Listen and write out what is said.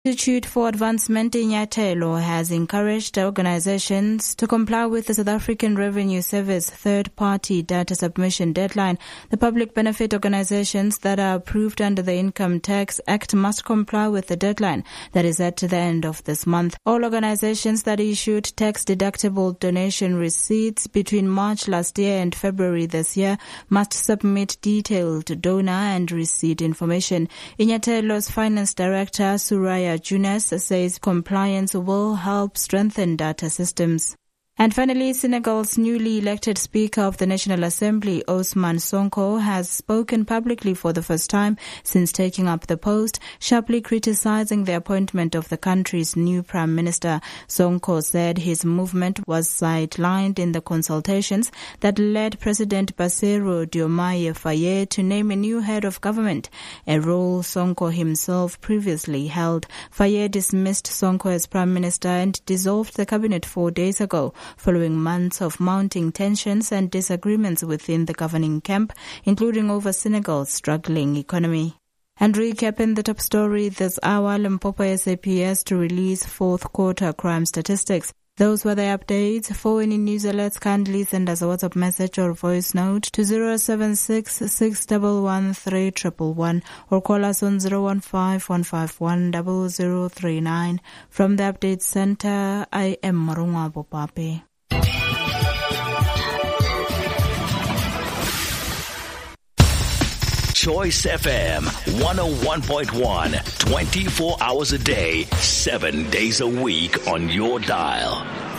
Institute for Advancement in Nyathelo has encouraged organizations to comply with the South African Revenue Service third-party data submission deadline. The public benefit organizations that are approved under the Income Tax Act must comply with the deadline that is at the end of this month. All organizations that issued tax-deductible donation receipts between March last year and February this year must submit detailed donor and receipt information. Inyathelo's Finance Director, Suraya Junes, says compliance will help strengthen data systems. And finally, Senegal's newly elected Speaker of the National Assembly, Ousmane Sonko, has spoken publicly for the first time since taking up the post, sharply criticizing the appointment of the country's new Prime Minister. Sonko said his movement was sidelined in the consultations that led President Bassirou Diomaye Faye to name a new head of government, a role Sonko himself previously held. Faye dismissed Sonko as Prime Minister and dissolved the cabinet 4 days ago, following months of mounting tensions and disagreements within the governing camp, including over Senegal's struggling economy. And recapping the top story this hour, Limpopo SAPS to release fourth quarter crime statistics. Those were the updates. For any news alerts, kindly send us a WhatsApp message or voice note to 076 611 3111 or call us on 015-151-0039. From the Update Center, I am Marunga Bopape. Choice FM 101.1, 24 hours a day, 7 days a week on your dial.